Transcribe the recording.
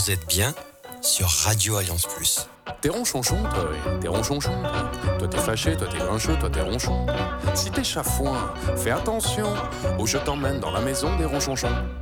Vous êtes bien sur Radio Alliance Plus. T'es ronchonchon, toi, oui. T'es ronchonchon. Toi, t'es fâché, toi, t'es grincheux, toi, t'es ronchon. Si t'es chafouin, fais attention, ou je t'emmène dans la maison des ronchonchons.